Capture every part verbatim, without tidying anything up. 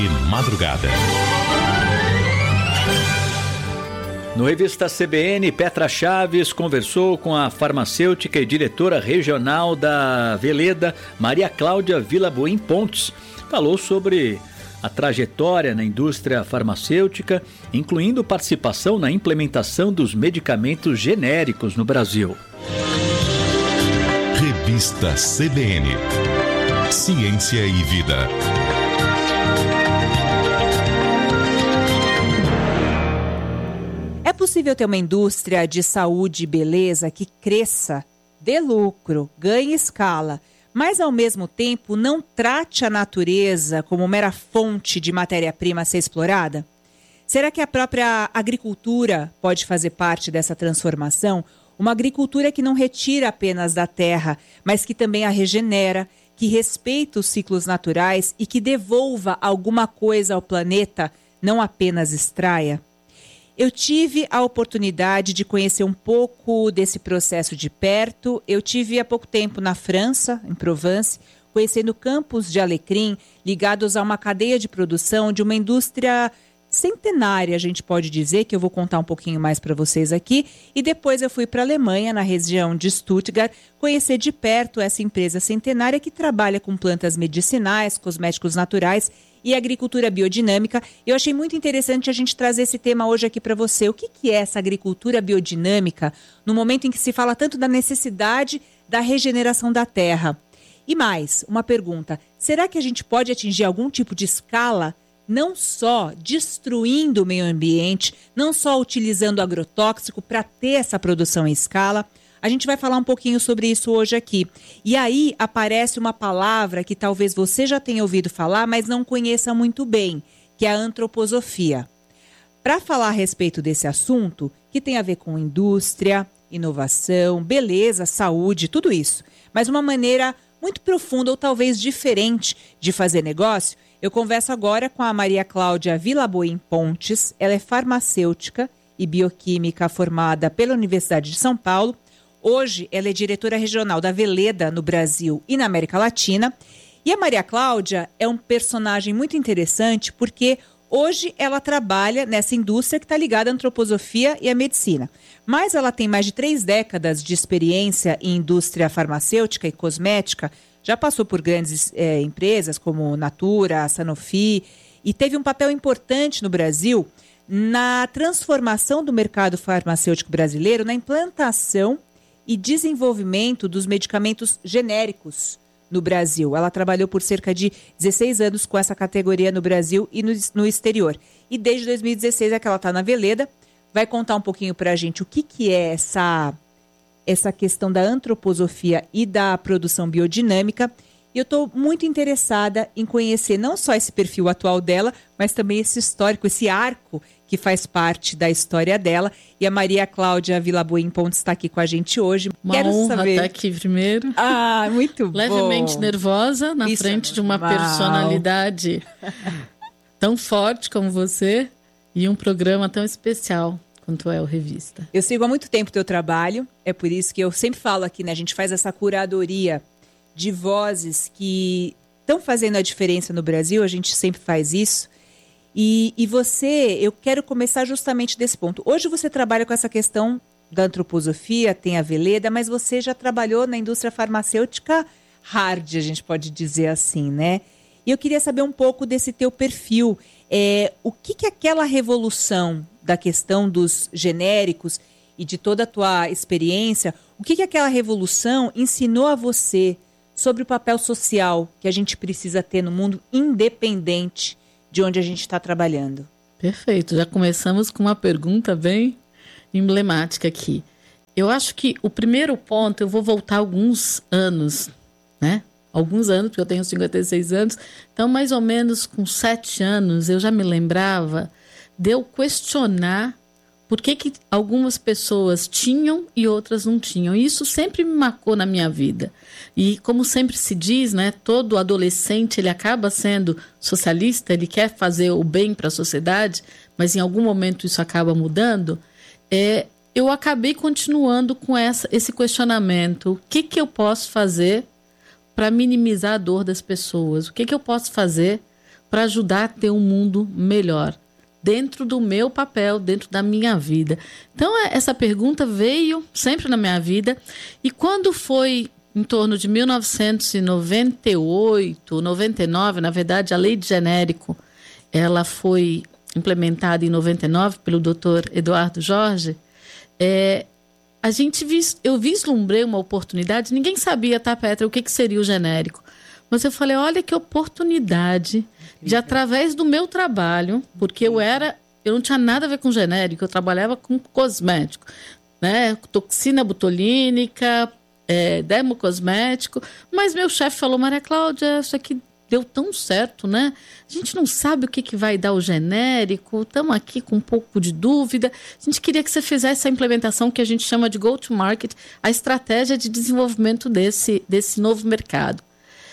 E madrugada. No Revista C B N, Petra Chaves conversou com a farmacêutica e diretora regional da Veleda, Maria Cláudia Vilaboim Pontes. Falou sobre a trajetória na indústria farmacêutica, incluindo participação na implementação dos medicamentos genéricos no Brasil. Revista C B N. Ciência e Vida. É possível ter uma indústria de saúde e beleza que cresça, dê lucro, ganhe escala, mas ao mesmo tempo não trate a natureza como mera fonte de matéria-prima a ser explorada? Será que a própria agricultura pode fazer parte dessa transformação? Uma agricultura que não retira apenas da terra, mas que também a regenera, que respeita os ciclos naturais e que devolva alguma coisa ao planeta, não apenas extraia? Eu tive a oportunidade de conhecer um pouco desse processo de perto. Eu tive há pouco tempo na França, em Provence, conhecendo campos de alecrim ligados a uma cadeia de produção de uma indústria centenária, a gente pode dizer, que eu vou contar um pouquinho mais para vocês aqui. E depois eu fui para a Alemanha, na região de Stuttgart, conhecer de perto essa empresa centenária que trabalha com plantas medicinais, cosméticos naturais e agricultura biodinâmica. Eu achei muito interessante a gente trazer esse tema hoje aqui para você. O que, que é essa agricultura biodinâmica no momento em que se fala tanto da necessidade da regeneração da terra? E mais, uma pergunta: será que a gente pode atingir algum tipo de escala, não só destruindo o meio ambiente, não só utilizando agrotóxico para ter essa produção em escala? A gente vai falar um pouquinho sobre isso hoje aqui. E aí aparece uma palavra que talvez você já tenha ouvido falar, mas não conheça muito bem, que é a antroposofia. Para falar a respeito desse assunto, que tem a ver com indústria, inovação, beleza, saúde, tudo isso, mas uma maneira muito profunda ou talvez diferente de fazer negócio, eu converso agora com a Maria Cláudia Vilaboim Pontes. Ela é farmacêutica e bioquímica formada pela Universidade de São Paulo. Hoje, ela é diretora regional da Veleda no Brasil e na América Latina. E a Maria Cláudia é um personagem muito interessante porque hoje ela trabalha nessa indústria que está ligada à antroposofia e à medicina. Mas ela tem mais de três décadas de experiência em indústria farmacêutica e cosmética, já passou por grandes é, empresas como Natura, Sanofi, e teve um papel importante no Brasil na transformação do mercado farmacêutico brasileiro, na implantação e desenvolvimento dos medicamentos genéricos no Brasil. Ela trabalhou por cerca de dezesseis anos com essa categoria no Brasil e no, no exterior. E desde dois mil e dezesseis é que ela está na Veleda. Vai contar um pouquinho para a gente o que, que é essa, essa questão da antroposofia e da produção biodinâmica. E eu estou muito interessada em conhecer não só esse perfil atual dela, mas também esse histórico, esse arco que faz parte da história dela. E a Maria Cláudia Vilaboim Pontes está aqui com a gente hoje. Uma Quero honra saber... estar aqui primeiro. Ah, muito bom. Levemente nervosa, na Isso frente é de uma personalidade tão forte como você e um programa tão especial quanto é o Revista. Eu sigo há muito tempo o teu trabalho, é por isso que eu sempre falo aqui, né? A gente faz essa curadoria de vozes que estão fazendo a diferença no Brasil, a gente sempre faz isso. E, e você, eu quero começar justamente desse ponto. Hoje você trabalha com essa questão da antroposofia, tem a Veleda, mas você já trabalhou na indústria farmacêutica hard, a gente pode dizer assim, né? E eu queria saber um pouco desse teu perfil. É, o que que aquela revolução da questão dos genéricos e de toda a tua experiência, o que que aquela revolução ensinou a você sobre o papel social que a gente precisa ter no mundo, independente de onde a gente está trabalhando? Perfeito, já começamos com uma pergunta bem emblemática aqui. Eu acho que o primeiro ponto, eu vou voltar alguns anos, né? Alguns anos, porque eu tenho cinquenta e seis anos, então mais ou menos com sete anos eu já me lembrava de eu questionar por que que algumas pessoas tinham e outras não tinham. E isso sempre me marcou na minha vida. E como sempre se diz, né, todo adolescente ele acaba sendo socialista, ele quer fazer o bem para a sociedade, mas em algum momento isso acaba mudando. É, eu acabei continuando com essa, esse questionamento. O que que eu posso fazer para minimizar a dor das pessoas? O que que eu posso fazer para ajudar a ter um mundo melhor, dentro do meu papel, dentro da minha vida. Então, essa pergunta veio sempre na minha vida, e quando foi em torno de mil novecentos e noventa e oito, noventa e nove, na verdade, a lei de genérico, ela foi implementada em noventa e nove pelo doutor Eduardo Jorge, é, a gente vis, eu vislumbrei uma oportunidade, ninguém sabia, tá, Petra, o que, que seria o genérico. Mas eu falei, olha que oportunidade de, através do meu trabalho, porque eu era, eu não tinha nada a ver com genérico, eu trabalhava com cosmético, né? Toxina botulínica, é, dermocosmético, mas meu chefe falou, Maria Cláudia, isso aqui deu tão certo, né? A gente não sabe o que, que vai dar o genérico, estamos aqui com um pouco de dúvida. A gente queria que você fizesse a implementação que a gente chama de go-to-market, a estratégia de desenvolvimento desse, desse novo mercado.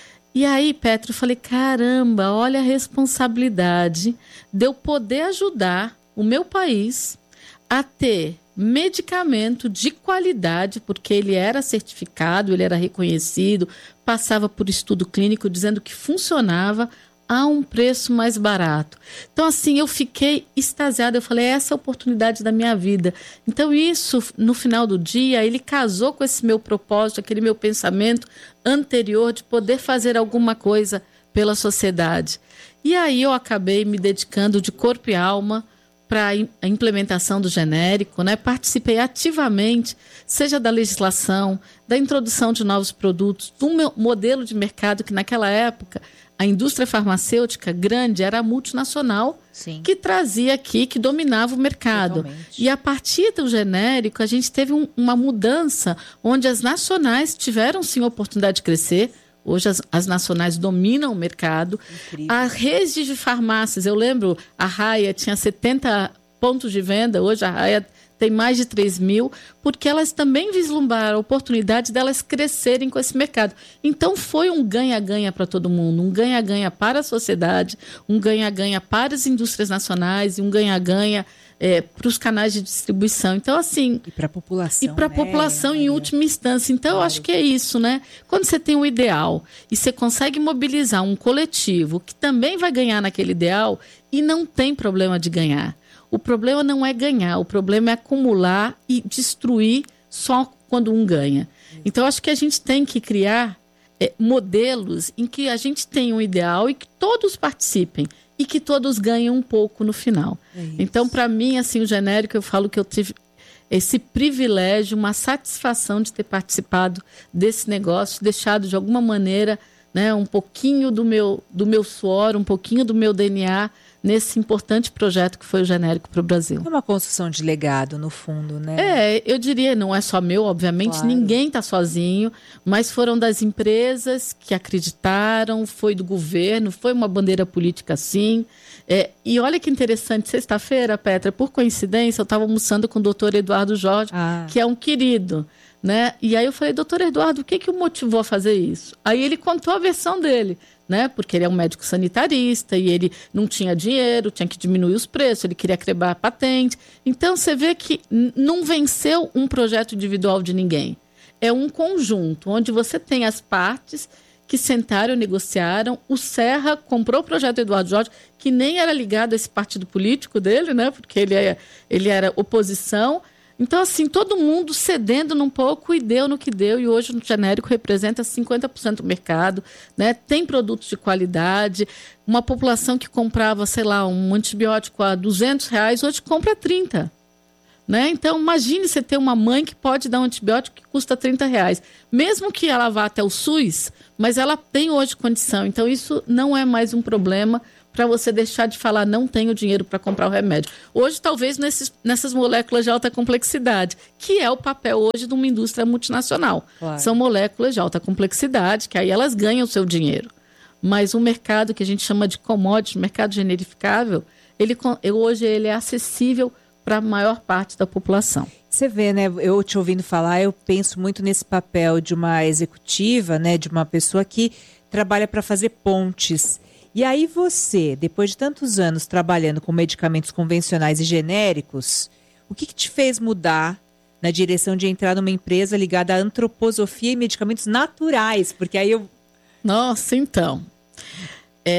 E aí, Petra, eu falei, caramba, olha a responsabilidade de eu poder ajudar o meu país a ter medicamento de qualidade, porque ele era certificado, ele era reconhecido, passava por estudo clínico dizendo que funcionava a um preço mais barato. Então, assim, eu fiquei extasiada, eu falei, essa é a oportunidade da minha vida. Então, isso, no final do dia, ele casou com esse meu propósito, aquele meu pensamento anterior de poder fazer alguma coisa pela sociedade. E aí eu acabei me dedicando de corpo e alma para a implementação do genérico, né? Participei ativamente, seja da legislação, da introdução de novos produtos, do meu modelo de mercado, que naquela época a indústria farmacêutica grande era a multinacional, sim, que trazia aqui, que dominava o mercado. Totalmente. E a partir do genérico, a gente teve um, uma mudança, onde as nacionais tiveram sim a oportunidade de crescer. Hoje as, as nacionais dominam o mercado. Incrível. A rede de farmácias, eu lembro, a Raia tinha setenta pontos de venda, hoje a Raia tem mais de três mil, porque elas também vislumbraram a oportunidade delas crescerem com esse mercado. Então foi um ganha-ganha para todo mundo, um ganha-ganha para a sociedade, um ganha-ganha para as indústrias nacionais e um ganha-ganha É, para os canais de distribuição. Então, assim... E para a população. E para a né, população Maria? em última instância. Então, claro. Eu acho que é isso, né? Quando você tem um ideal e você consegue mobilizar um coletivo que também vai ganhar naquele ideal, e não tem problema de ganhar. O problema não é ganhar, o problema é acumular e destruir só quando um ganha. Então, eu acho que a gente tem que criar é, modelos em que a gente tenha um ideal e que todos participem. E que todos ganhem um pouco no final. É então, para mim, assim, o genérico, eu falo que eu tive esse privilégio, uma satisfação de ter participado desse negócio, deixado de alguma maneira, né, um pouquinho do meu, do meu suor, um pouquinho do meu D N A nesse importante projeto que foi o genérico para o Brasil. É uma construção de legado, no fundo, né? É, eu diria, não é só meu, obviamente, claro. Ninguém está sozinho, mas foram das empresas que acreditaram, foi do governo, foi uma bandeira política, sim. É, e olha que interessante, sexta-feira, Petra, por coincidência, eu estava almoçando com o doutor Eduardo Jorge, ah. que é um querido, né? E aí eu falei, doutor Eduardo, o que, que o motivou a fazer isso? Aí ele contou a versão dele, né? Porque ele é um médico sanitarista e ele não tinha dinheiro, tinha que diminuir os preços, ele queria quebrar a patente. Então, você vê que não venceu um projeto individual de ninguém. É um conjunto, onde você tem as partes que sentaram, negociaram. O Serra comprou o projeto Eduardo Jorge, que nem era ligado a esse partido político dele, né? Porque ele, é, ele era oposição. Então, assim, todo mundo cedendo num pouco e deu no que deu. E hoje o genérico representa cinquenta por cento do mercado, né? Tem produtos de qualidade. Uma população que comprava, sei lá, um antibiótico a duzentos reais, hoje compra trinta. Né? Então, imagine você ter uma mãe que pode dar um antibiótico que custa trinta reais. Mesmo que ela vá até o SUS, mas ela tem hoje condição. Então, isso não é mais um problema para você deixar de falar, não tenho dinheiro para comprar o remédio. Hoje, talvez, nesses, nessas moléculas de alta complexidade, que é o papel hoje de uma indústria multinacional. Claro. São moléculas de alta complexidade, que aí elas ganham o seu dinheiro. Mas o mercado que a gente chama de commodity, mercado generificável, ele, hoje ele é acessível para a maior parte da população. Você vê, né? Eu te ouvindo falar, eu penso muito nesse papel de uma executiva, né? De uma pessoa que trabalha para fazer pontes. E aí você, depois de tantos anos trabalhando com medicamentos convencionais e genéricos, o que, que te fez mudar na direção de entrar numa empresa ligada à antroposofia e medicamentos naturais? Porque aí eu... Nossa, então... É,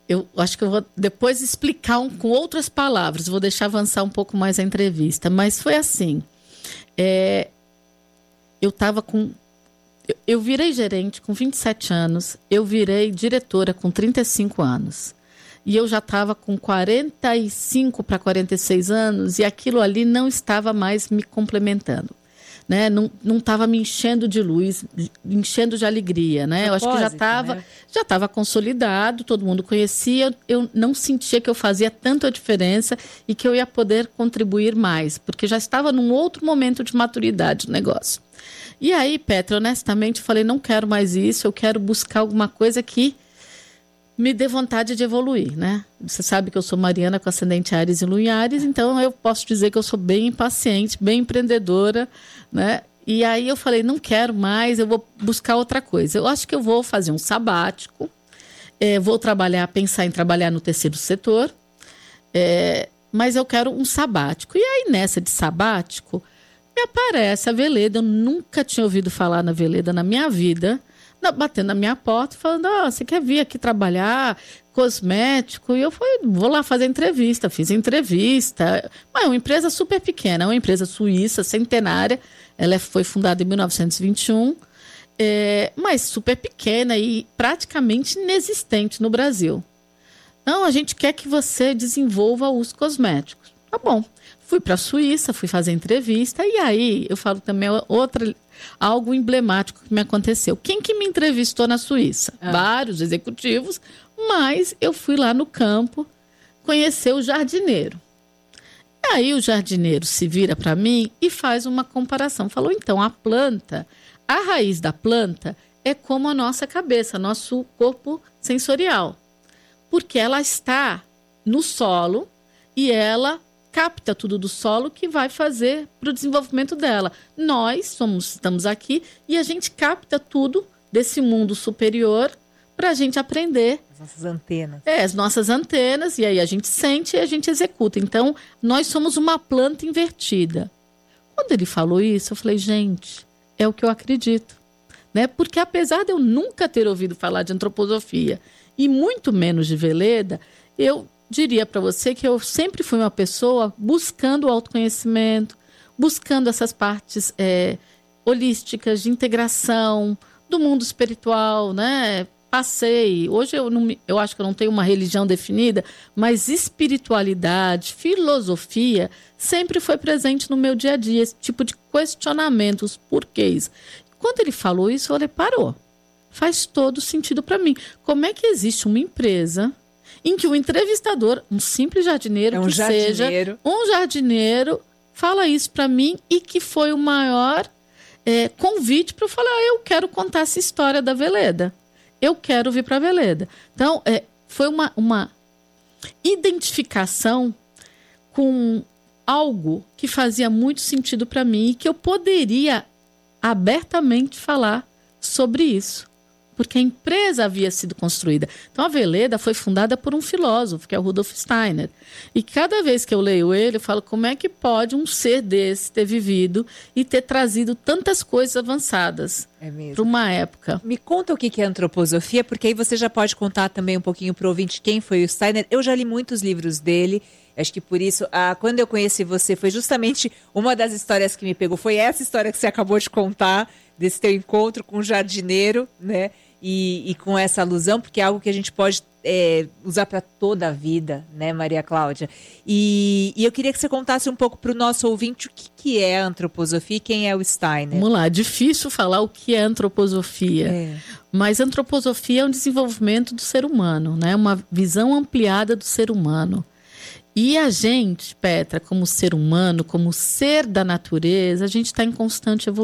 eu acho que eu vou depois explicar um, com outras palavras, vou deixar avançar um pouco mais a entrevista, mas foi assim, é, eu estava com, eu, eu virei gerente com vinte e sete anos, eu virei diretora com trinta e cinco anos, e eu já estava com quarenta e cinco para quarenta e seis anos, e aquilo ali não estava mais me complementando. Né? Não não estava me enchendo de luz, me enchendo de alegria, né? Eu acho que já estava, né? já estava consolidado, todo mundo conhecia, eu não sentia que eu fazia tanto a diferença e que eu ia poder contribuir mais, porque já estava num outro momento de maturidade do negócio. E aí, Petra, honestamente, falei, não quero mais isso, eu quero buscar alguma coisa que me dê vontade de evoluir, né? Você sabe que eu sou Mariana com ascendente Áries e Lua em Áries, então eu posso dizer que eu sou bem impaciente, bem empreendedora, né? E aí eu falei, não quero mais, eu vou buscar outra coisa. Eu acho que eu vou fazer um sabático, é, vou trabalhar, pensar em trabalhar no terceiro setor, é, mas eu quero um sabático. E aí nessa de sabático, me aparece a Veleda, eu nunca tinha ouvido falar na Veleda na minha vida, batendo na minha porta, falando, oh, você quer vir aqui trabalhar, cosmético? E eu fui, vou lá fazer entrevista, fiz entrevista. Mas é uma empresa super pequena, é uma empresa suíça, centenária, ela foi fundada em mil novecentos e vinte e um, é, mas super pequena e praticamente inexistente no Brasil. Não, a gente quer que você desenvolva os cosméticos. Tá bom. Fui para a Suíça, fui fazer entrevista, e aí eu falo também outra, algo emblemático que me aconteceu. Quem que me entrevistou na Suíça? Ah. Vários executivos, mas eu fui lá no campo conhecer o jardineiro. E aí o jardineiro se vira para mim e faz uma comparação. Falou, então, a planta, a raiz da planta é como a nossa cabeça, nosso corpo sensorial. Porque ela está no solo e ela capta tudo do solo que vai fazer para o desenvolvimento dela. Nós somos, estamos aqui e a gente capta tudo desse mundo superior para a gente aprender. As nossas antenas. É, as nossas antenas, e aí a gente sente e a gente executa. Então, nós somos uma planta invertida. Quando ele falou isso, eu falei, gente, é o que eu acredito. Né? Porque apesar de eu nunca ter ouvido falar de antroposofia e muito menos de Veleda, eu diria para você que eu sempre fui uma pessoa buscando o autoconhecimento, buscando essas partes é, holísticas, de integração, do mundo espiritual, né? Passei, hoje eu, não, eu acho que eu não tenho uma religião definida, mas espiritualidade, filosofia, sempre foi presente no meu dia a dia, esse tipo de questionamentos, porquês. Quando ele falou isso, eu falei, parou, faz todo sentido para mim. Como é que existe uma empresa em que o entrevistador, um simples jardineiro, é um que jardineiro. seja um jardineiro, fala isso para mim e que foi o maior é, convite para eu falar, ah, eu quero contar essa história da Veleda. Eu quero vir para a Veleda. Então, é, foi uma, uma identificação com algo que fazia muito sentido para mim e que eu poderia abertamente falar sobre isso. Porque a empresa havia sido construída. Então, a Veleda foi fundada por um filósofo, que é o Rudolf Steiner. E cada vez que eu leio ele, eu falo, como é que pode um ser desse ter vivido e ter trazido tantas coisas avançadas é mesmo. Para uma época? Me conta o que é antroposofia, porque aí você já pode contar também um pouquinho para o ouvinte quem foi o Steiner. Eu já li muitos livros dele, acho que por isso, ah, quando eu conheci você, foi justamente uma das histórias que me pegou. Foi essa história que você acabou de contar, desse teu encontro com o jardineiro, né? E, e com essa alusão, porque é algo que a gente pode é, usar para toda a vida, né, Maria Cláudia? E, e eu queria que você contasse um pouco para o nosso ouvinte o que, que é a antroposofia e quem é o Steiner. Vamos lá, é difícil falar o que é antroposofia, é. Mas antroposofia é um desenvolvimento do ser humano, né? Uma visão ampliada do ser humano. E a gente, Petra, como ser humano, como ser da natureza, a gente está em constante evolução.